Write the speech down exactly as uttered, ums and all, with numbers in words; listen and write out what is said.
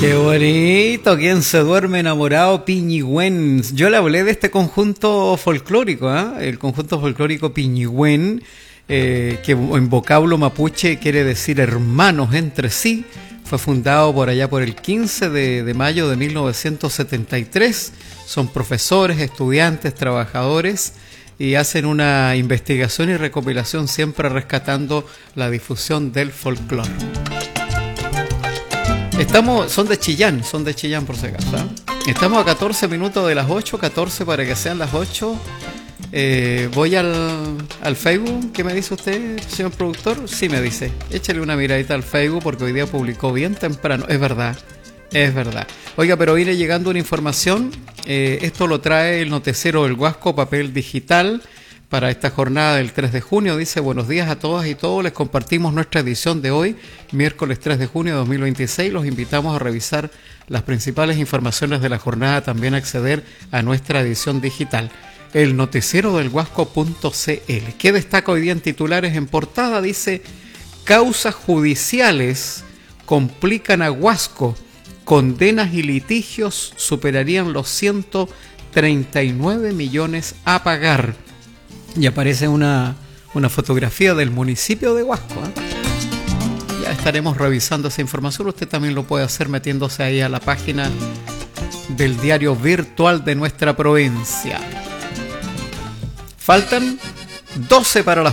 Qué bonito, ¿quién se duerme enamorado? Piñigüén. Yo le hablé de este conjunto folclórico, ¿eh? El conjunto folclórico Piñigüén, eh, que en vocablo mapuche quiere decir hermanos entre sí. Fue fundado por allá por el quince de mayo de mil novecientos setenta y tres. Son profesores, estudiantes, trabajadores y hacen una investigación y recopilación siempre rescatando la difusión del folclore. Estamos, son de Chillán, son de Chillán por si acaso, ¿eh? Estamos a catorce minutos de las ocho, catorce para que sean las ocho. Eh, voy al, al Facebook. ¿Qué me dice usted, señor productor? Sí, me dice. Échale una miradita al Facebook porque hoy día publicó bien temprano. Es verdad, es verdad. Oiga, pero viene llegando una información. Eh, esto lo trae el noticiero del Huasco, papel digital, para esta jornada del tres de junio. Dice: buenos días a todas y todos. Les compartimos nuestra edición de hoy, miércoles tres de junio de dos mil veintiséis. Los invitamos a revisar las principales informaciones de la jornada, también acceder a nuestra edición digital, el noticiero del Huasco punto c l. ¿Qué destaca hoy día en titulares en portada? Dice: causas judiciales complican a Huasco, condenas y litigios superarían los ciento treinta y nueve millones a pagar. Y aparece una, una fotografía del municipio de Huasco, ¿eh? Ya estaremos revisando esa información. Usted también lo puede hacer metiéndose ahí a la página del diario virtual de nuestra provincia. Faltan doce para las